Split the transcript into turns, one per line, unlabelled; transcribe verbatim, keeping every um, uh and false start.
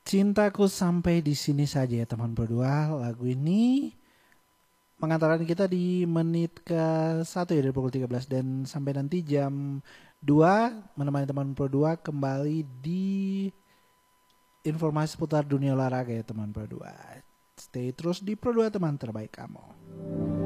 Cintaku sampai di sini saja ya teman berdua. Lagu ini mengantarkan kita di menit ke satu ya dari pukul tiga belas. Dan sampai nanti jam dua menemani teman berdua kembali di informasi seputar dunia olahraga ya teman berdua. Stay terus di Pro dua teman terbaik kamu.